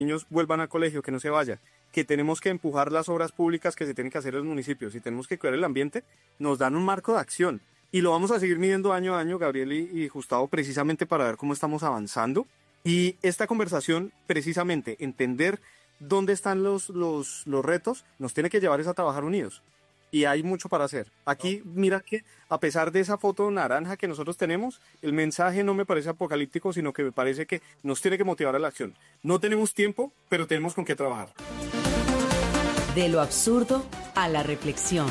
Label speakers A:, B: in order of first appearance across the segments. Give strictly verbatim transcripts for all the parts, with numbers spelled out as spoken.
A: niños vuelvan al colegio, que no se vayan, que tenemos que empujar las obras públicas que se tienen que hacer en los municipios y tenemos que cuidar el ambiente, nos dan un marco de acción. Y lo vamos a seguir midiendo año a año, Gabriel y, y Gustavo, precisamente para ver cómo estamos avanzando. Y esta conversación, precisamente, entender dónde están los, los, los retos, nos tiene que llevar es a trabajar unidos. Y hay mucho para hacer. Aquí, mira que a pesar de esa foto naranja que nosotros tenemos, el mensaje no me parece apocalíptico, sino que me parece que nos tiene que motivar a la acción. No tenemos tiempo, pero tenemos con qué trabajar.
B: De lo absurdo a la reflexión.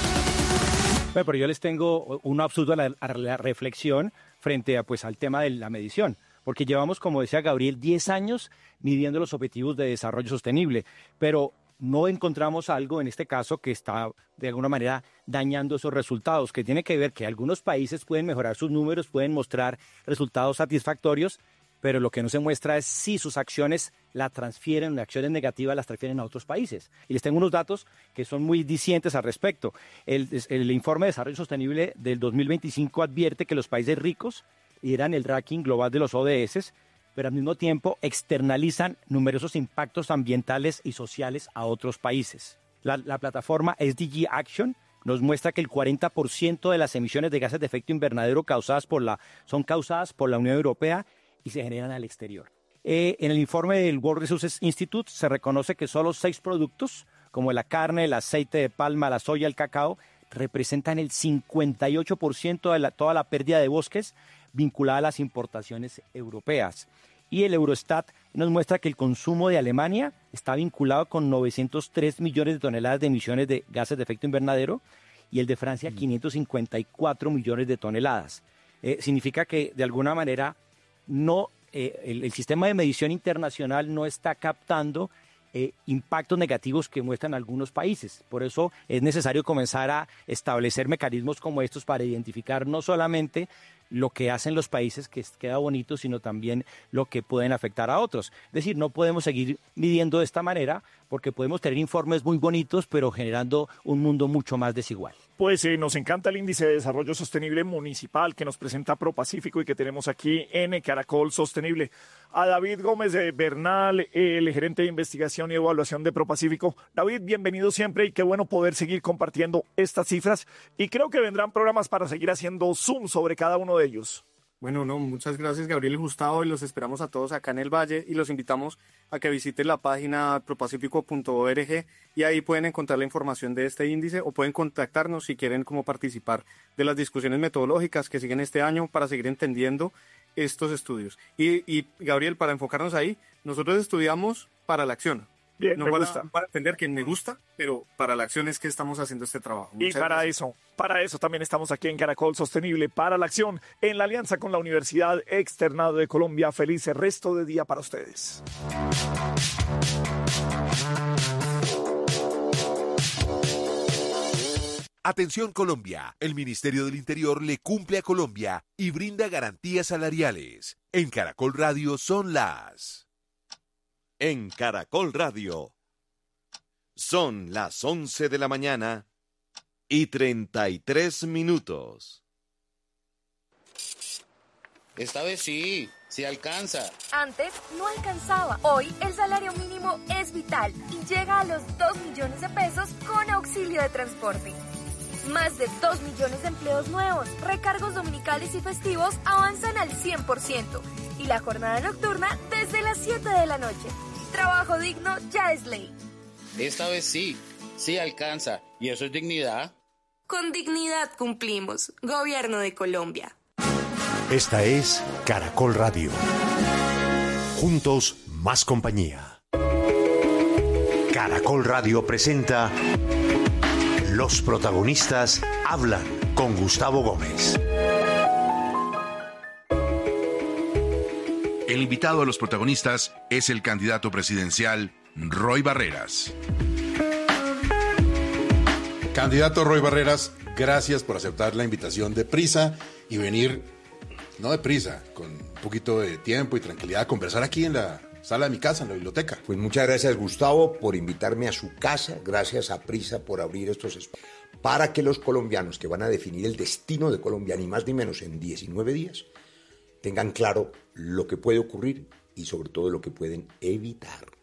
C: Bueno, pero yo les tengo un absurdo a la, a la reflexión frente a, pues, al tema de la medición. Porque llevamos, como decía Gabriel, diez años midiendo los objetivos de desarrollo sostenible, pero no encontramos algo en este caso que está de alguna manera dañando esos resultados, que tiene que ver que algunos países pueden mejorar sus números, pueden mostrar resultados satisfactorios, pero lo que no se muestra es si sus acciones la transfieren, acciones negativas las transfieren a otros países. Y les tengo unos datos que son muy dicientes al respecto. El, el informe de desarrollo sostenible del dos mil veinticinco advierte que los países ricos lideran el ranking global de los O D S, pero al mismo tiempo externalizan numerosos impactos ambientales y sociales a otros países. La, la plataforma S D G Action nos muestra que el cuarenta por ciento de las emisiones de gases de efecto invernadero causadas por la, son causadas por la Unión Europea y se generan al exterior. Eh, en el informe del World Resources Institute se reconoce que solo seis productos, como la carne, el aceite de palma, la soya, el cacao, representan el cincuenta y ocho por ciento de la, toda la pérdida de bosques vinculada a las importaciones europeas. Y el Eurostat nos muestra que el consumo de Alemania está vinculado con novecientos tres millones de toneladas de emisiones de gases de efecto invernadero y el de Francia quinientos cincuenta y cuatro millones de toneladas. Eh, significa que de alguna manera no, eh, el, el sistema de medición internacional no está captando eh, impactos negativos que muestran algunos países. Por eso es necesario comenzar a establecer mecanismos como estos para identificar no solamente lo que hacen los países, que queda bonito, sino también lo que pueden afectar a otros. Es decir, no podemos seguir midiendo de esta manera porque podemos tener informes muy bonitos, pero generando un mundo mucho más desigual.
D: Pues eh, nos encanta el índice de desarrollo sostenible municipal que nos presenta ProPacífico y que tenemos aquí en Caracol Sostenible. A David Gómez de Bernal, el gerente de investigación y evaluación de ProPacífico. David, bienvenido siempre y qué bueno poder seguir compartiendo estas cifras. Y creo que vendrán programas para seguir haciendo zoom sobre cada uno de ellos.
A: Bueno, no, muchas gracias Gabriel y Gustavo y los esperamos a todos acá en el Valle y los invitamos a que visiten la página propacifico punto org y ahí pueden encontrar la información de este índice o pueden contactarnos si quieren como participar de las discusiones metodológicas que siguen este año para seguir entendiendo estos estudios. Y, y Gabriel, para enfocarnos ahí, nosotros estudiamos para la acción.
D: Bien,
A: no
D: me
A: para,
D: gusta.
A: para entender que me gusta, pero para la acción es que estamos haciendo este trabajo.
D: Muchas y para gracias. eso, para eso también estamos aquí en Caracol Sostenible, para la acción, en la alianza con la Universidad Externado de Colombia. Feliz resto de día para ustedes.
E: Atención Colombia, el Ministerio del Interior le cumple a Colombia y brinda garantías salariales. En Caracol Radio son las...
F: En Caracol Radio, son las once de la mañana y treinta y tres minutos.
G: Esta vez sí, sí alcanza.
H: Antes no alcanzaba. Hoy el salario mínimo es vital y llega a los dos millones de pesos con auxilio de transporte. Más de dos millones de empleos nuevos, recargos dominicales y festivos avanzan al cien por ciento y la jornada nocturna desde las siete de la noche. Trabajo digno ya es ley.
G: Esta vez sí, sí alcanza. ¿Y eso es dignidad?
H: Con dignidad cumplimos. Gobierno de Colombia.
I: Esta es Caracol Radio. Juntos, más compañía. Caracol Radio presenta Los protagonistas hablan con Gustavo Gómez.
J: El invitado a Los protagonistas es el candidato presidencial Roy Barreras.
K: Candidato Roy Barreras, gracias por aceptar la invitación de prisa y venir, no de prisa, con un poquito de tiempo y tranquilidad a conversar aquí en la sala de mi casa, en la biblioteca.
L: Pues muchas gracias, Gustavo, por invitarme a su casa, gracias a Prisa por abrir estos espacios para que los colombianos que van a definir el destino de Colombia, ni más ni menos en diecinueve días, tengan claro lo que puede ocurrir y sobre todo lo que pueden evitar.